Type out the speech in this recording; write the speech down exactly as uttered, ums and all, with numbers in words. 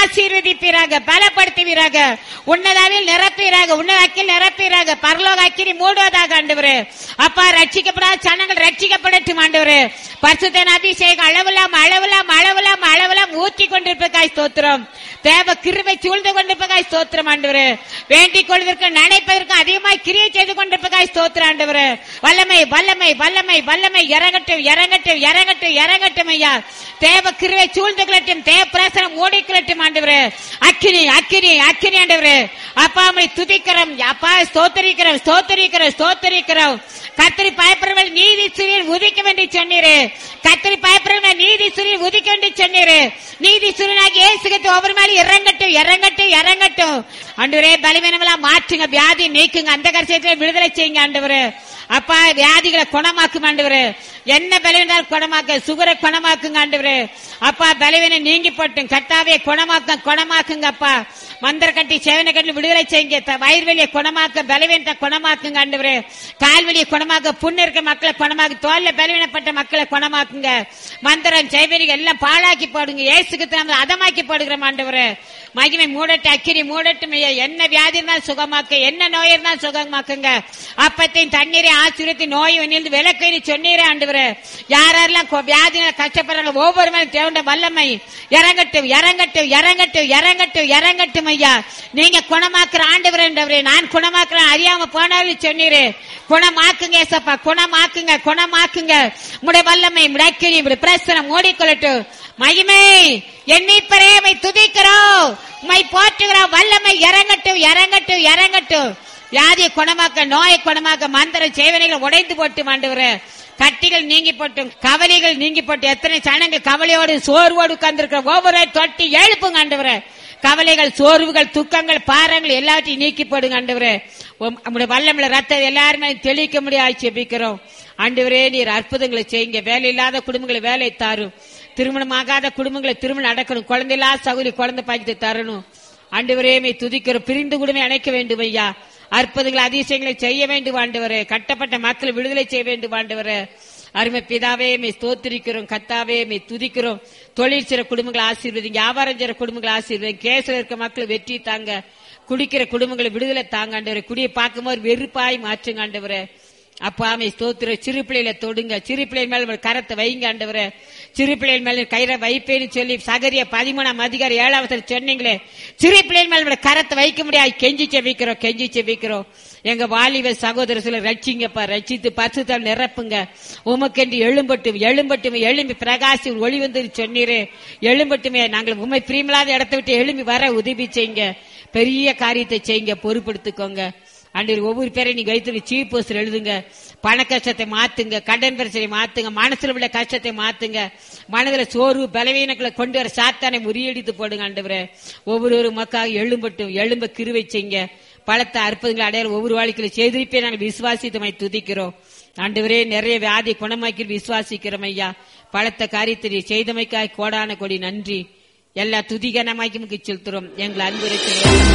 ஆசீர்வதிப்பீராக, பலப்படுத்துவீராக, உன்னதாவில் நிரப்பீராக, உன்னதாக்கில் நிரப்பீராக, பரலோக அக்கினி மூடுவதாக ஆண்டவரே. அப்பா ரட்சிக்கப்படாத ஜனங்கள் ரட்சிக்கப்படட்டும் ஆண்டவரே. பரிசுத்த அபிஷேகம் அளவில்லாம் அளவில்லாம் அளவில்லாம் அளவில்லாம் ஊற்றி கொண்டிருப்பதாய் ஸ்தோத்திரம். தேவ கிருபை சூழ்ந்து கொண்டிருப்பதாய் ஸ்தோத்திரம் ஆண்டவரே. வேண்டிக் கொள்வதற்கு நினைப்பதற்கு அதிகமாய் கிரியை செய்து கொண்டிருப்பதாய் ஸ்தோத்திரம் ஆண்டவரே. வல்லமை வல்லமை வல்லமை வல்லமை இறங்கட்டும் இறங்கட்டும் இறங்கட்டும் இறங்கட்டும் ஐயா. தேவ கிருபை சூழ்ந்து கொள்ளட்டும், தேவ பிரசனம் ஓடிக்கொள்ளட்டும் ஆண்டவரே. அக்கினி அக்கினி அக்கினி ஆண்டவரே. அப்பா உம்மை துதிக்கிறோம் அப்பா, ஸ்தோத்திரிக்கிறோம் ஸ்தோத்திரிக்கிறோம் ஸ்தோத்திரிக்கிறோம். கர்த்தரை பயப்படுறவர்கள் நீதி சூரியன் உதிக்க வேண்டி சொன்னீரே. கர்த்தரை பயப்படுறவர்கள் நீதி சூரியன் உதிக்க வேண்டி சொன்னீரே. நீதி சூரியனாகி இயேசுகிறிஸ்து ஒவ்வொரு மேலும் இறங்கட்டும் இறங்கட்டும் இறங்கட்டும் ஆண்டவரே. பலவீனமெல்லாம் மாற்றுங்க, வியாதி நீக்குங்க, அந்த கரிசத்தில் விடுதலை செய்யுங்க ஆண்டவரே. அப்பா வியாதிகளை குணமாக்கும் ஆண்டவரே. என்ன பலவீனம் குணமாக்க, சுகரை குணமாக்குங்க ஆண்டவரே. அப்பா பலவீனம் நீங்கி போட்டும் கர்த்தாவே குணமாக்க குணமாக்குங்க அப்பா. மந்திர கட்டி சேவனை கட்டி விடுதலை செய்யுங்க. வயிறுவெளியை குணமாக்க, பலவீனத்தை குணமாக்குங்க ஆண்டவரே. கால்வெளியை குணமாக்க, புண்ணு இருக்க மக்களை குணமாக்கு, தோல்ல பலவீனப்பட்ட மக்களை குணமாக்குங்க. மந்திரம் செய்வனிகள் எல்லாம் பாழாக்கி போடுங்க. இயேசுக்கு நம்ம அதமாக்கி போடுகிறோம் ஆண்டவரே. மகிமை மூடட்டு, அக்கினி மூடட்டும். என்ன வியாதி இருந்தாலும் சுகமாக்க, என்ன நோய் இருந்தாலும் சுகமாக்குங்க. அப்பத்தையும் தண்ணீரை ஆசிரியத்தை நோய் வந்து விளக்கு சொன்னீரே ஆண்டவரே. யாரெல்லாம் வியாதினால கஷ்டப்படுறாங்க ஒவ்வொரு மேலும் தேவண்ட வல்லமை இறங்கட்டும் இறங்கட்டும் இறங்கட்டும் இறங்கட்டும் இறங்கட்டும் ஐயா. நீங்க குணமாக்குற ஆண்டவர் என்றவரே. நான் குணமாக்குறேன் அறியாம போனாலும் சொன்னீரே. குணமாக்குங்க ஏசப்பா, குணமாக்குங்க குணமாக்குங்க. உடைய வல்லமை முடக்கினி பிரசனம் ஓடிக்கொள்ளட்டும். மகிமை எண்ணிப்பரே மை துதிக்கிறோம், மை போற்றுகிறோம். வல்லமை இறங்கட்டும் இறங்கட்டும் இறங்கட்டும். வியாதியை குணமாக்க, நோயை குணமாக்க, மந்திர சேவனைகள் உடைந்து போட்டு ஆண்டவரே. கட்டிகள் நீங்கி போட்டும், கவலைகள் நீங்கி போட்டு. எத்தனை சனங்கள் கவலையோடு சோர்வோடு உட்கார்ந்திருக்கிற ஒவ்வொரு தொட்டி எழுப்புங்க ஆண்டவரே. கவலைகள், சோர்வுகள், துக்கங்கள், பாரங்கள் எல்லாத்தையும் நீக்கி போடுங்க ஆண்டவரே. நம்முடைய வல்லமில்ல ரத்தம் எல்லாருமே தெளிக்க முடியாது செபிக்கிறோம் ஆண்டவரே. நீர் அற்புதங்களை செய்யுங்க. வேலை இல்லாத குடும்பங்களை வேலை தாரும், திருமணம் ஆகாத குடும்பங்களை திருமணம் நடக்கணும், குழந்தை இல்லாத சகோதரி குழந்தை பாக்கியத்தை தரணும் ஆண்டவரே. மே துதிக்கிறோம். பிரிந்து குடும்பம் அணைக்க வேண்டும் ஐயா. அற்புதங்களை அதிசயங்களை செய்ய வேண்டும் ஆண்டவரே. கட்டப்பட்ட மக்களை விடுதலை செய்ய வேண்டும் ஆண்டவரே. அருமை பிதாவே மே ஸ்தோத்திரிக்கிறோம். கத்தாவே மே துதிக்கிறோம். தொழில் செய்ற குடும்பங்களை ஆசீர்வதிங்க, வியாபாரம் செய்ற குடும்பங்களை ஆசீர்வதிங்க. கேஸ்ல இருக்க மக்களை வெற்றி தாங்க, குடிக்கிற குடும்பங்களை விடுதலை தாங்க ஆண்டவரே. குடியை பார்க்கும்போது வெறுப்பாய் மாற்றுங்க ஆண்டவரே. அப்பாமே ஸ்தோத்திர. சிறு பிள்ளைகளை தொடுங்க, சிறு பிள்ளைகள் மேல கரத்தை வைங்க ஆண்டவரே. சிறு பிள்ளைகள் மேல கயிறை வைப்பேன்னு சொல்லி சகரிய பதிமூணாம் அதிகாரி ஏழாவது சொன்னீங்களே. சிறு பிள்ளைகள் மேல கரத்தை வைக்க முடியாது. கெஞ்சி செவிக்கிறோம் கெஞ்சி செவிக்கிறோம். எங்க வாலிப சகோதர சில ரட்சிங்கப்பா, ரட்சித்து பரிசுத்தால் நிரப்புங்க. உமக்கென்று எழும்பட்டும் எழும்பட்டும் எழும்பி பிரகாசி ஒளி வந்து சொன்னீரே. எழும்பட்டுமே. நாங்கள் உண்மை பிரியமில்லாத இடத்தை விட்டு எழும்பி வர உதவி செய்யுங்க. பெரிய காரியத்தை செய்யுங்க, பொறுப்படுத்திக்கோங்க ஆண்டவர். ஒவ்வொரு பேரையும் நீங்க வைத்து சீஃப் போஸ்டர் எழுதுங்க. பண கஷ்டத்தை மாத்துங்க, கடன் பிரச்சனை மாத்துங்க, மனசுல உள்ள கஷ்டத்தை மாத்துங்க. மனதில் சோர்வு பலவீனங்களை கொண்டு வர சாத்தானை முறியடித்து போடுங்க ஆண்டவரே. ஒவ்வொரு மக்கள் எழும்பட்டும், எழும்ப கிருவை செய்யுங்க. பலத்த அற்புதங்களை அடையாளம் ஒவ்வொரு வாழ்க்கையில செய்திருப்பே நாங்கள் விசுவாசித்தமை துதிக்கிறோம் ஆண்டவரே. நிறைய வியாதி குணமாக்கி விசுவாசிக்கிறோம் ஐயா. பலத்த காரியத்தை செய்தமைக்காய் கோடான கொடி நன்றி. எல்லா துதிகனமாக்கி செலுத்துறோம். எங்களை அன்பு